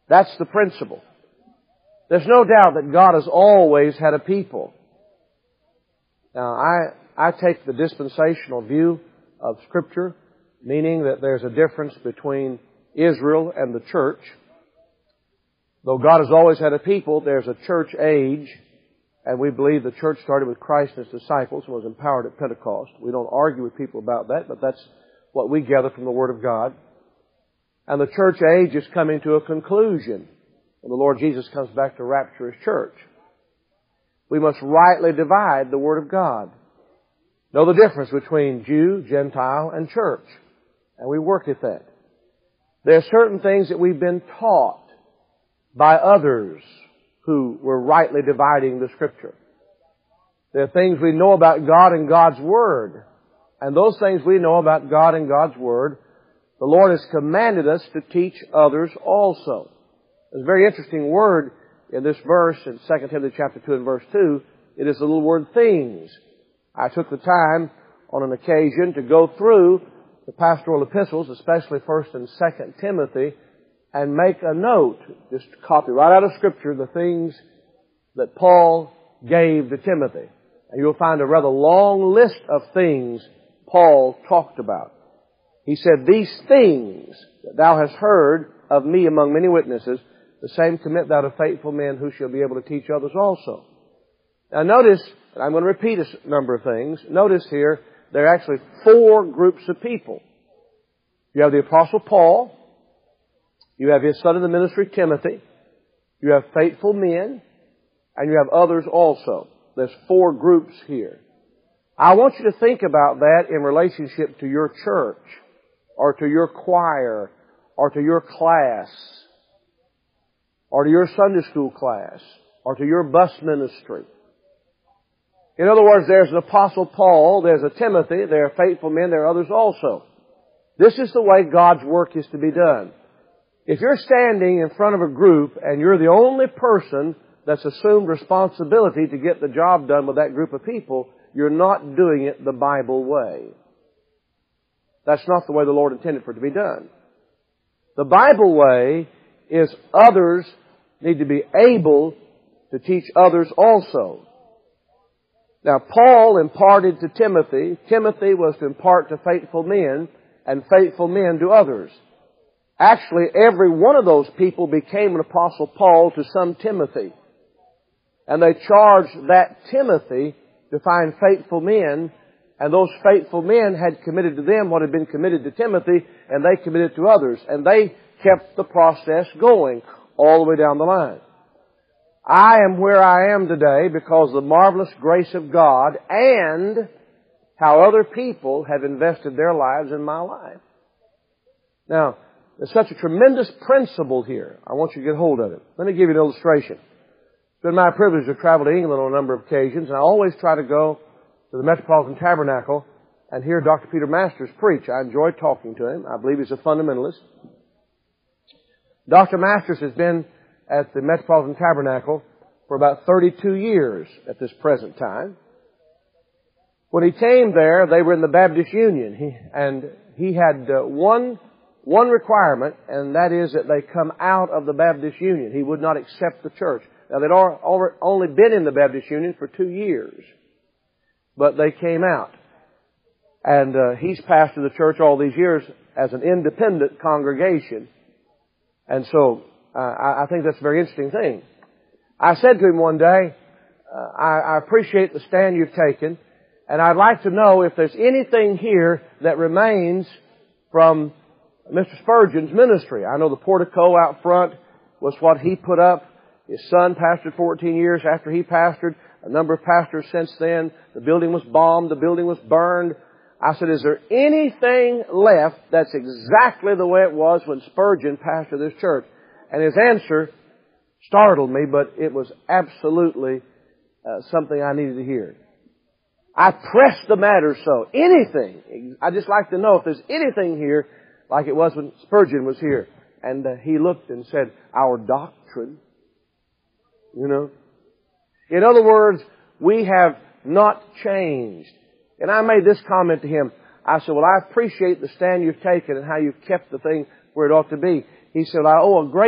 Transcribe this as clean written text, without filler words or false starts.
That's the principle. There's no doubt that God has always had a people. Now, I take the dispensational view of Scripture, meaning that there's a difference between Israel and the church. Though God has always had a people, there's a church age, and we believe the church started with Christ and His disciples and was empowered at Pentecost. We don't argue with people about that, but that's what we gather from the Word of God. And the church age is coming to a conclusion when the Lord Jesus comes back to rapture His church. We must rightly divide the Word of God. Know the difference between Jew, Gentile, and church. And we work at that. There are certain things that we've been taught by others who were rightly dividing the Scripture. There are things we know about God and God's Word. And those things we know about God and God's Word, the Lord has commanded us to teach others also. There's a very interesting word in this verse in 2 Timothy chapter 2 and verse 2. It is the little word things. I took the time on an occasion to go through the pastoral epistles, especially 1st and 2nd Timothy, and make a note, just copy right out of Scripture the things that Paul gave to Timothy. And you'll find a rather long list of things Paul talked about. He said, "These things that thou hast heard of me among many witnesses, the same commit thou to faithful men who shall be able to teach others also." Now notice, and I'm going to repeat a number of things. Notice here, there are actually 4 groups of people. You have the Apostle Paul. You have his son in the ministry, Timothy. You have faithful men. And you have others also. There's 4 groups here. I want you to think about that in relationship to your church, or to your choir, or to your class, or to your Sunday school class, or to your bus ministry. In other words, there's an Apostle Paul, there's a Timothy, there are faithful men, there are others also. This is the way God's work is to be done. If you're standing in front of a group and you're the only person that's assumed responsibility to get the job done with that group of people, you're not doing it the Bible way. That's not the way the Lord intended for it to be done. The Bible way is others need to be able to teach others also. Now, Paul imparted to Timothy. Timothy was to impart to faithful men, and faithful men to others. Actually, every one of those people became an Apostle Paul to some Timothy. And they charged that Timothy to find faithful men, and those faithful men had committed to them what had been committed to Timothy, and they committed to others. And they kept the process going all the way down the line. I am where I am today because of the marvelous grace of God and how other people have invested their lives in my life. Now, there's such a tremendous principle here. I want you to get hold of it. Let me give you an illustration. It's been my privilege to travel to England on a number of occasions, and I always try to go to the Metropolitan Tabernacle and hear Dr. Peter Masters preach. I enjoy talking to him. I believe he's a fundamentalist. Dr. Masters has been at the Metropolitan Tabernacle for about 32 years at this present time. When he came there, they were in the Baptist Union, he had one requirement, and that is that they come out of the Baptist Union. He would not accept the church. Now, they'd only been in the Baptist Union for 2 years, but they came out. And he's pastored the church all these years as an independent congregation. And so I think that's a very interesting thing. I said to him one day, I appreciate the stand you've taken, and I'd like to know if there's anything here that remains from Mr. Spurgeon's ministry. I know the portico out front was what he put up. His son pastored 14 years after he pastored. A number of pastors since then. The building was bombed. The building was burned. I said, is there anything left that's exactly the way it was when Spurgeon pastored this church? And his answer startled me, but it was absolutely something I needed to hear. I pressed the matter so. Anything. I'd just like to know if there's anything here like it was when Spurgeon was here. And he looked and said, our doctrine. You know. In other words, we have not changed. And I made this comment to him. I said, well, I appreciate the stand you've taken and how you've kept the thing where it ought to be. He said, I owe a great